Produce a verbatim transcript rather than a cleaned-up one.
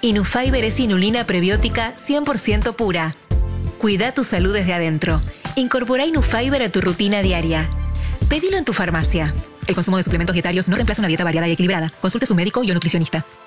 Inufiber es inulina prebiótica cien por ciento pura. Cuida tu salud desde adentro. Incorpora Inufiber a tu rutina diaria. Pedilo en tu farmacia. El consumo de suplementos dietarios no reemplaza una dieta variada y equilibrada. Consulte a su médico y o nutricionista.